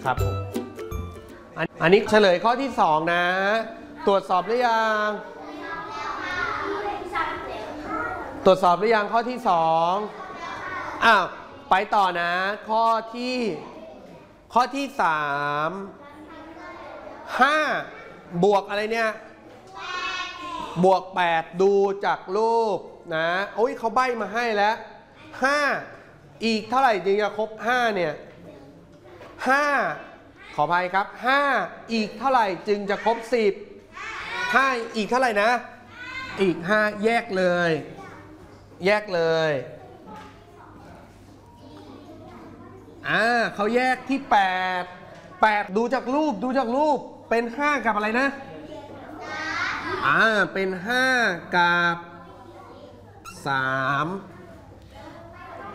ครับผมอันนี้เฉลยข้อที่2นะตรวจสอบหรือยังตรวจสอบหรือยังข้อที่2อ้าวไปต่อนะข้อที่5บวกอะไรเนี่ยบวก8ดูจากรูปนะโอ้ยเขาใบ้มาให้แล้ว5อีกเท่าไหร่จึงจะครบ5เนี่ย5ขออภัยครับ5อีกเท่าไหร่จึงจะครบ10 5อีกเท่าไหร่นะอีก5แยกเลยเขาแยกที่8ดูจากรูปเป็น5กับอะไรนะเป็น5กับ3